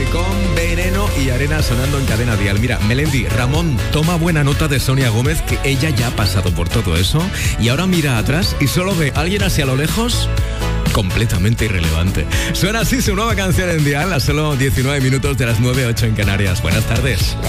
con Veneno y Arena sonando en Cadena Dial. Mira, Melendi, Ramón, toma buena nota de Sonia Gómez, que ella ya ha pasado por todo eso y ahora mira atrás y solo ve a alguien hacia lo lejos completamente irrelevante. Suena así su nueva canción en Dial a solo 19 minutos de las 9:08 en Canarias. Buenas tardes.